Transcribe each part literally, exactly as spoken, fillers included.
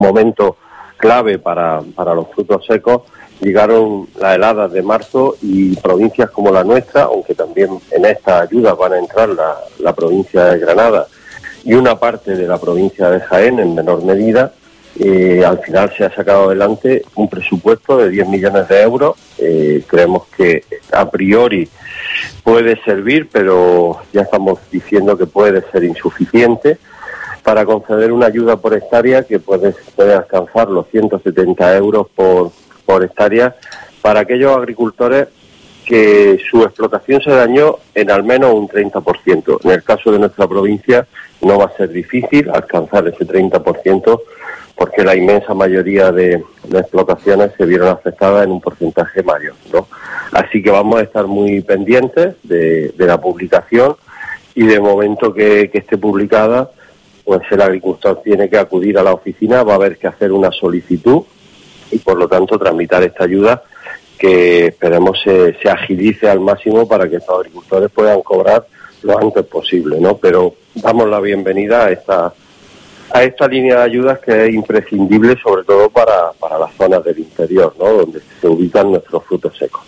momento clave para, para los frutos secos, llegaron las heladas de marzo y provincias como la nuestra, aunque también en esta ayuda van a entrar la, la provincia de Granada y una parte de la provincia de Jaén en menor medida, eh, al final se ha sacado adelante un presupuesto de diez millones de euros. Eh, creemos que a priori puede servir, pero ya estamos diciendo que puede ser insuficiente para conceder una ayuda por hectárea que puede, puede alcanzar los ciento setenta euros por, por hectárea para aquellos agricultores que su explotación se dañó en al menos un treinta por ciento. En el caso de nuestra provincia no va a ser difícil alcanzar ese treinta por ciento porque la inmensa mayoría de, de explotaciones se vieron afectadas en un porcentaje mayor, ¿no? Así que vamos a estar muy pendientes de, de la publicación y de momento que, que esté publicada, pues el agricultor tiene que acudir a la oficina, va a haber que hacer una solicitud y por lo tanto tramitar esta ayuda que esperemos se, se agilice al máximo para que estos agricultores puedan cobrar lo antes posible, ¿no? Pero damos la bienvenida a esta a esta línea de ayudas que es imprescindible sobre todo para, para las zonas del interior, ¿no? Donde se ubican nuestros frutos secos.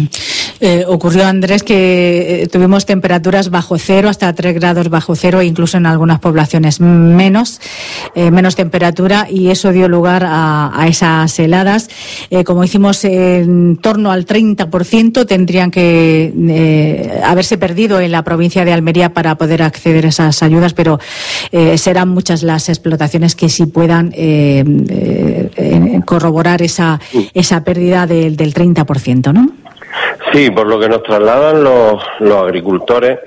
Eh, ocurrió, Andrés, que eh, tuvimos temperaturas bajo cero, hasta tres grados bajo cero, e incluso en algunas poblaciones menos, eh, menos temperatura, y eso dio lugar a, a esas heladas. Eh, como hicimos, eh, en torno al treinta por ciento tendrían que eh, haberse perdido en la provincia de Almería para poder acceder a esas ayudas, pero eh, serán muchas las explotaciones que sí puedan eh, eh, corroborar esa, esa pérdida del, del treinta por ciento, ¿no? Sí, por lo que nos trasladan los, los agricultores,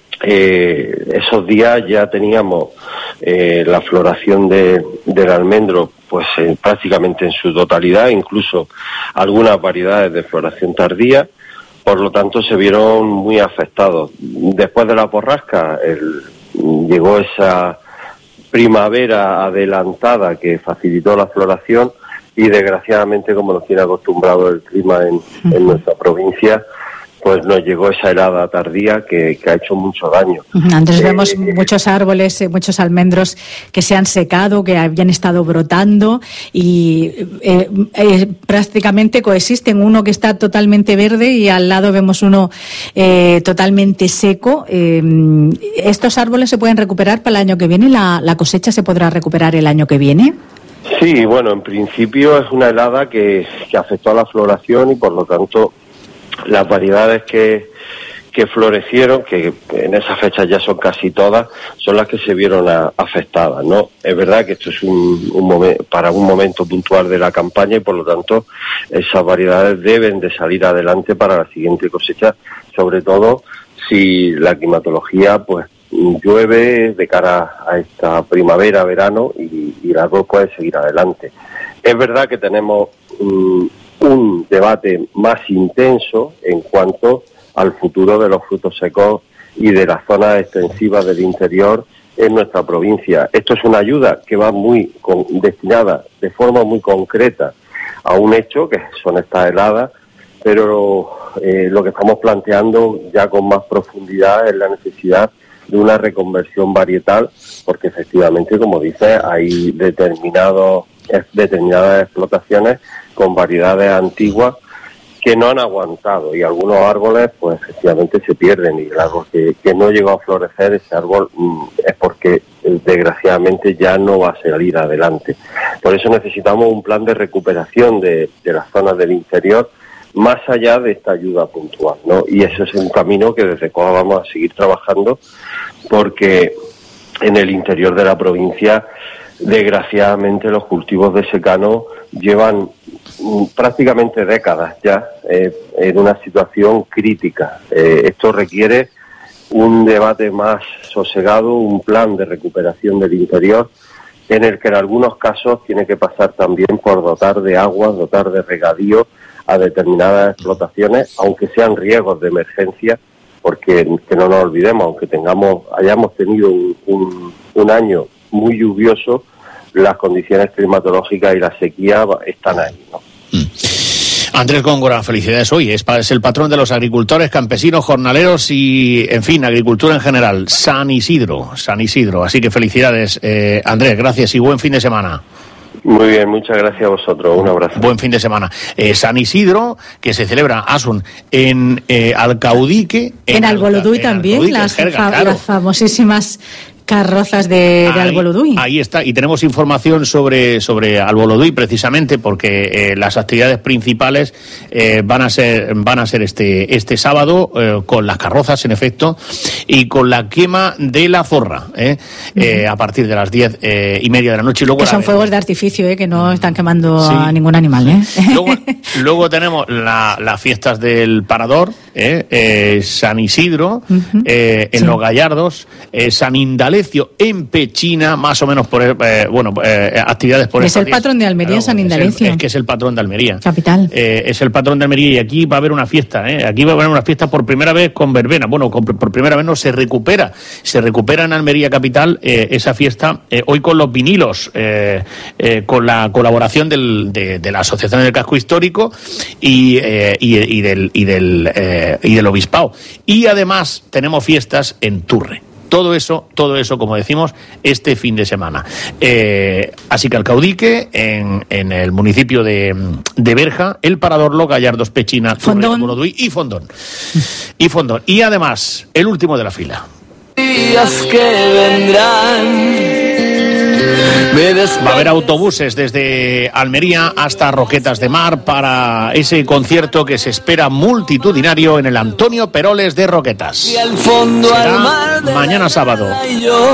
eh, esos días ya teníamos eh, la floración de, del almendro pues eh, prácticamente en su totalidad, incluso algunas variedades de floración tardía, por lo tanto se vieron muy afectados. Después de la borrasca el, llegó esa primavera adelantada que facilitó la floración, y desgraciadamente, como nos tiene acostumbrado el clima en, en nuestra provincia, pues nos llegó esa helada tardía que, que ha hecho mucho daño. Antes eh, vemos muchos árboles, muchos almendros que se han secado, que habían estado brotando y eh, eh, prácticamente coexisten. Uno que está totalmente verde y al lado vemos uno eh, totalmente seco. Eh, ¿Estos árboles se pueden recuperar para el año que viene? ¿La, la cosecha se podrá recuperar el año que viene? Sí, bueno, en principio es una helada que, que afectó a la floración y por lo tanto las variedades que, que florecieron, que en esas fechas ya son casi todas, son las que se vieron a, afectadas, ¿no? Es verdad que esto es un, un momento, para un momento puntual de la campaña y por lo tanto esas variedades deben de salir adelante para la siguiente cosecha, sobre todo si la climatología pues llueve de cara a esta primavera, verano y, y el árbol puede seguir adelante. Es verdad que tenemos um, un debate más intenso en cuanto al futuro de los frutos secos y de las zonas extensivas del interior en nuestra provincia. Esto es una ayuda que va muy con, destinada de forma muy concreta a un hecho, que son estas heladas, pero eh, lo que estamos planteando ya con más profundidad es la necesidad de una reconversión varietal, porque efectivamente, como dice, hay determinados, determinadas explotaciones con variedades antiguas que no han aguantado y algunos árboles pues efectivamente se pierden y el árbol que, que no llegó a florecer, ese árbol mmm, es porque desgraciadamente ya no va a salir adelante. Por eso necesitamos un plan de recuperación de, de las zonas del interior más allá de esta ayuda puntual, ¿no? Y ese es un camino que desde COA vamos a seguir trabajando porque en el interior de la provincia, desgraciadamente, los cultivos de secano llevan prácticamente décadas ya eh, en una situación crítica. Eh, esto requiere un debate más sosegado, un plan de recuperación del interior en el que en algunos casos tiene que pasar también por dotar de agua, dotar de regadío a determinadas explotaciones, aunque sean riegos de emergencia, porque que no nos olvidemos, aunque tengamos hayamos tenido un, un, un año muy lluvioso, las condiciones climatológicas y la sequía están ahí, ¿no? Mm. Andrés Góngora, felicidades hoy. Es, es el patrón de los agricultores, campesinos, jornaleros y, en fin, agricultura en general. San Isidro, San Isidro. Así que felicidades, eh, Andrés, gracias y buen fin de semana. Muy bien, muchas gracias a vosotros. Un abrazo. Buen fin de semana. Eh, San Isidro, que se celebra, Asun, en eh, Alcaudique. En, en Alboloduy también, Alcaudique, las, Jerga, fa claro. las famosísimas carrozas de, de Alboloduy. Ahí está, y tenemos información sobre, sobre Alboloduy precisamente porque eh, las actividades principales eh, van a ser van a ser este este sábado eh, con las carrozas, en efecto, y con la quema de la zorra eh, uh-huh. eh, a partir de las diez eh, y media de la noche. Y luego que son fuegos de artificio, eh, que no están quemando sí. a ningún animal. Eh. Luego, luego tenemos la, las fiestas del Parador, eh, eh, San Isidro, uh-huh. eh, en sí. Los Gallardos, eh, San Indalecio en Pechina, más o menos por eh, bueno eh, actividades por es el días. Patrón de Almería, claro, San Indalecio. Es, el, es que es el patrón de Almería. Capital. Eh, es el patrón de Almería y aquí va a haber una fiesta, ¿eh? Aquí va a haber una fiesta por primera vez con verbena. Bueno, con, por primera vez no se recupera. Se recupera en Almería capital eh, esa fiesta eh, hoy con los vinilos, eh, eh, con la colaboración del, de, de la Asociación del Casco Histórico y, eh, y, y del y del eh, y del Obispado. Y además tenemos fiestas en Turre. Todo eso, todo eso, como decimos, este fin de semana. Eh, así que Alcaudique, en, en el municipio de, de Berja, el Parador, Los Gallardos, Pechina, Turre, y Fondón. Y Fondón. Y además, el último de la fila. Días que vendrán. Va a haber autobuses desde Almería hasta Roquetas de Mar para ese concierto que se espera multitudinario en el Antonio Peroles de Roquetas. Será mañana sábado.